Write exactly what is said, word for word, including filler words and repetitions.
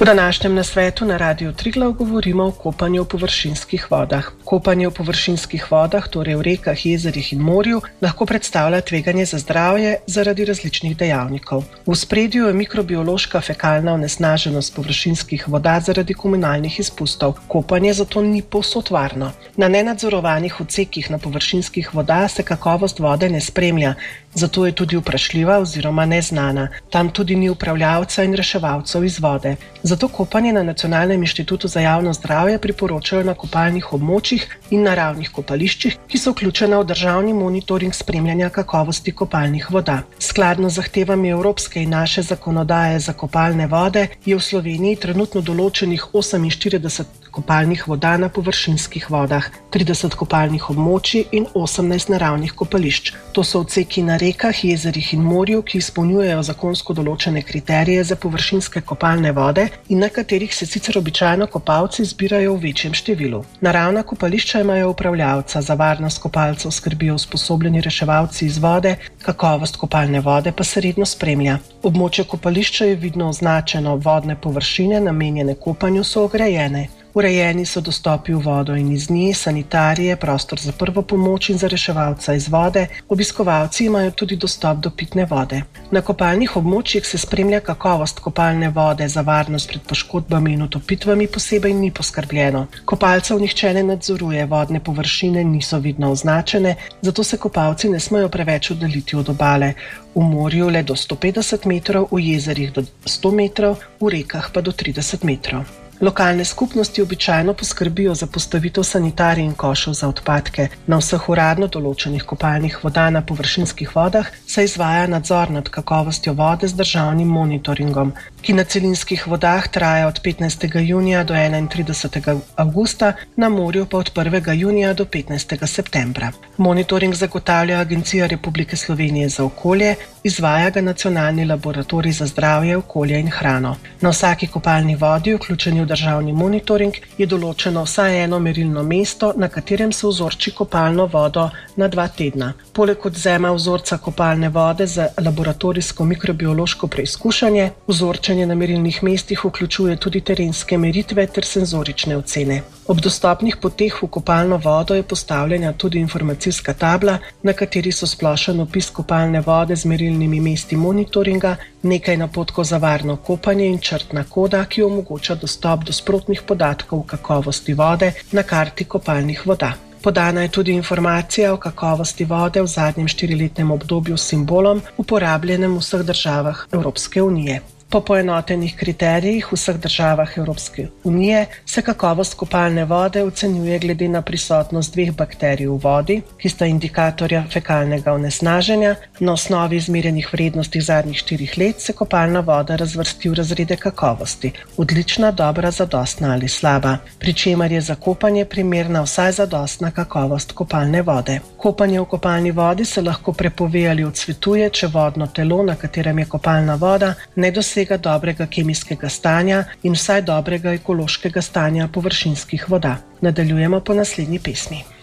V današnjem nasvetu na Radiu Triglav govorimo o kopanju v površinskih vodah. Kopanje v površinskih vodah, torej v rekah, jezerih in morju, lahko predstavlja tveganje za zdravje zaradi različnih dejavnikov. V ospredju je mikrobiološka fekalna onesnaženost površinskih voda zaradi komunalnih izpustov. Kopanje zato ni povsod varno. Na nenadzorovanih odsekih na površinskih vodah se kakovost vode ne spremlja, zato je tudi vprašljiva oziroma neznana. Tam tudi ni upravljavca in reševalcev iz vode. Zato kopanje na Nacionalnem inštitutu za javno zdravje priporočajo na kopalnih območjih in naravnih kopališčih, ki so vključena v državni monitoring spremljanja kakovosti kopalnih voda. Skladno z zahtevami evropske in naše zakonodaje za kopalne vode je v Sloveniji trenutno določenih oseminštirideset kopalnih voda na površinskih vodah, trideset kopalnih območij in osemnajst naravnih kopališč. To so odseki na rekah, jezerih in morju, ki izpolnjujejo zakonsko določene kriterije za površinske kopalne vode in na katerih se sicer običajno kopalci zbirajo v večjem številu. Naravna kopališča imajo upravljavca, za varnost kopalcev skrbijo usposobljeni reševalci iz vode, kakovost kopalne vode pa se redno spremlja. Območje kopališča je vidno označeno, vodne površine, namenjene kopanju, so ograjene. Urejeni so dostopi v vodo in iz nje, sanitarije, prostor za prvo pomoč in za reševalca iz vode, obiskovalci imajo tudi dostop do pitne vode. Na kopalnih območjih se spremlja kakovost kopalne vode, za varnost pred poškodbami in utopitvami posebej ni poskrbljeno. Kopalcev nihče ne nadzoruje, vodne površine niso vidno označene, zato se kopalci ne smejo preveč oddaljiti od obale. V morju le do sto petdeset metrov, v jezerih do sto metrov, v rekah pa do trideset metrov. Lokalne skupnosti običajno poskrbijo za postavitev sanitarij in košev za odpadke. Na vseh uradno določenih kopalnih voda na površinskih vodah se izvaja nadzor nad kakovostjo vode z državnim monitoringom, ki na celinskih vodah traja od petnajstega junija do enaintridesetega avgusta, na morju pa od prvega junija do petnajstega septembra. Monitoring zagotavlja Agencija Republike Slovenije za okolje, izvaja ga Nacionalni laboratorij za zdravje, okolje in hrano. Na vsaki kopalni vodi, vključeni v državni monitoring, je določeno vsaj eno merilno mesto, na katerem se vzorči kopalno vodo na dva tedna. Poleg odvzema vzorca kopalne vode za laboratorijsko mikrobiološko preizkušanje, vzorčenje na merilnih mestih vključuje tudi terenske meritve ter senzorične ocene. Ob dostopnih poteh v kopalno vodo je postavljena tudi informacijska tabla, na kateri so splošen opis kopalne vode z merilnimi mesti monitoringa, nekaj napotkov za varno kopanje in črtna koda, ki omogoča dostop do sprotnih podatkov o kakovosti vode na karti kopalnih voda. Podana je tudi informacija o kakovosti vode v zadnjem štiriletnem obdobju s simbolom, uporabljenem v vseh državah Evropske unije. Po poenotenih kriterijih v vseh državah Evropske unije se kakovost kopalne vode ocenjuje glede na prisotnost dveh bakterij v vodi, ki sta indikatorja fekalnega onesnaženja. Na osnovi izmerjenih vrednosti zadnjih štirih let se kopalna voda razvrsti v razrede kakovosti: odlična, dobra, zadostna ali slaba, pri čemer je za kopanje primerna vsaj zadostna kakovost kopalne vode. Kopanje v kopalni vodi se lahko prepove ali odsvetuje, če vodno telo, na katerem je kopalna voda, ne dosega dobrega kemijskega stanja in vsaj dobrega ekološkega stanja površinskih voda. Nadaljujemo po naslednji pesmi.